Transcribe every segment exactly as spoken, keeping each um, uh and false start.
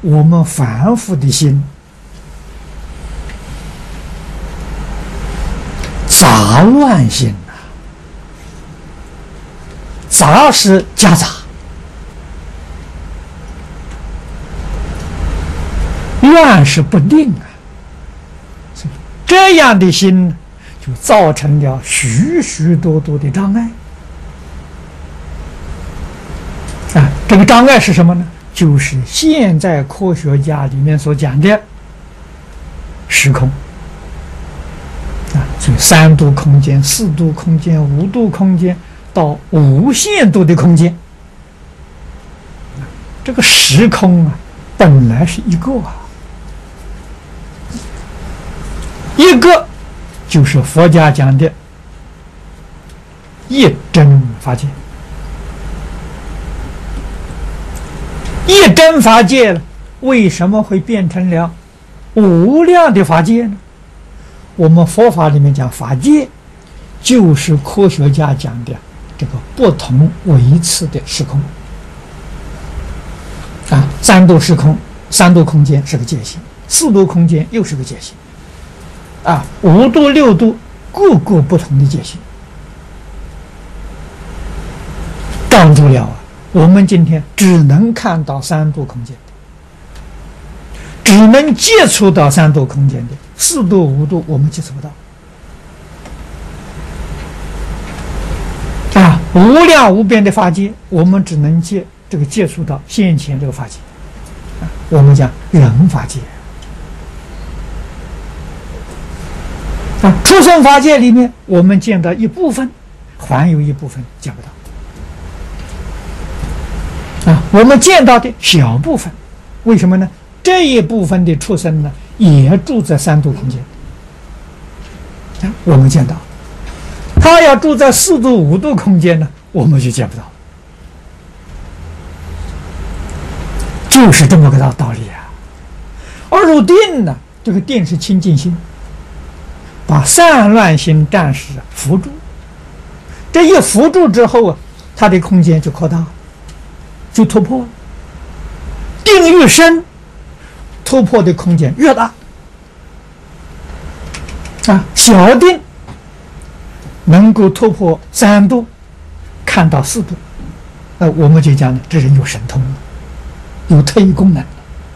我们凡夫的心杂乱心呐、啊，杂是夹杂，乱是不定啊。这样的心就造成了许许多多的障碍啊！这个障碍是什么呢？就是现在科学家里面所讲的时空啊，所以三度空间、四度空间、五度空间到无限度的空间，这个时空啊，本来是一个啊。一个就是佛家讲的一真法界，一真法界了，为什么会变成了无量的法界呢？我们佛法里面讲法界，就是科学家讲的这个不同维次的时空啊，三度时空、三度空间是个界限，四度空间又是个界限。啊，五度、六度，各个不同的界限，挡住了啊！我们今天只能看到三度空间的，只能接触到三度空间的，四度、五度我们接触不到。啊，无量无边的法界，我们只能接这个接触到现前这个法界。啊，我们讲人法界。啊，出生法界里面，我们见到一部分，还有一部分见不到。啊，我们见到的小部分，为什么呢？这一部分的出生呢，也住在三度空间。啊，我们见到，他要住在四度、五度空间呢，我们就见不到。就是这么个道道理啊。而入定呢，这个定是清净心。把散乱心暂时扶住，这一扶住之后啊，它的空间就扩大了，就突破了。定越深，突破的空间越大。啊，小定能够突破三度，看到四度，那我们就讲呢，这人有神通了，有特异功能。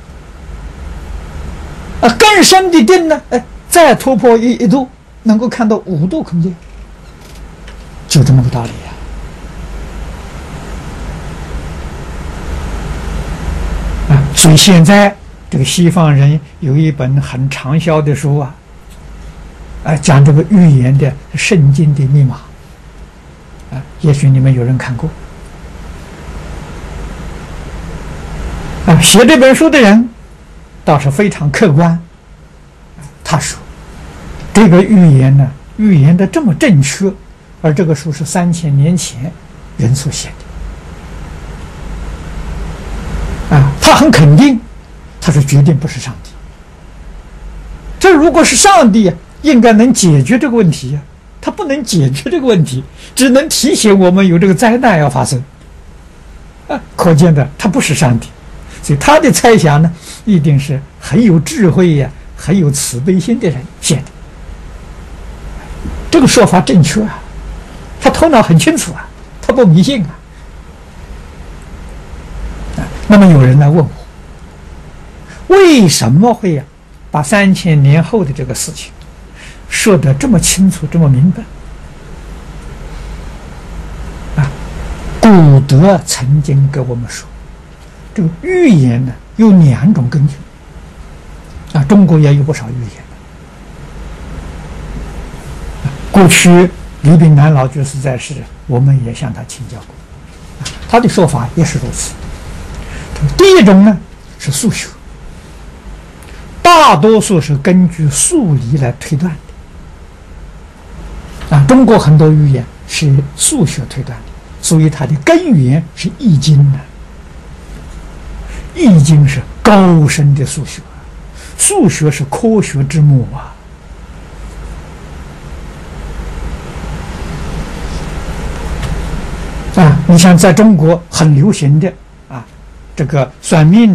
啊，更深的定呢，哎。再突破一一度，能够看到五度空间，就这么个道理啊！啊，所以现在这个西方人有一本很畅销的书啊，啊，讲这个预言的圣经的密码，啊，也许你们有人看过。啊，写这本书的人倒是非常客观，他说。这个预言呢，预言的这么正确，而这个书是三千年前人所写的，啊，他很肯定，他说决定不是上帝。这如果是上帝，应该能解决这个问题呀、啊，他不能解决这个问题，只能提醒我们有这个灾难要发生，啊，可见的他不是上帝，所以他的猜想呢，一定是很有智慧呀、啊，很有慈悲心的人写的。这个说法正确啊，他头脑很清楚啊，他不迷信啊。啊，那么有人来问我，为什么会呀、啊、把三千年后的这个事情说得这么清楚、这么明白？啊，古德曾经跟我们说，这个预言呢有两种根据。啊，中国也有不少预言。过去李炳南老居士在世，我们也向他请教过，他的说法也是如此。第一种呢是数学，大多数是根据数理来推断的。啊，中国很多预言是数学推断的，所以它的根源是《易经》呢。《易经》是高深的数学，数学是科学之母啊。啊，你像在中国很流行的啊，这个算命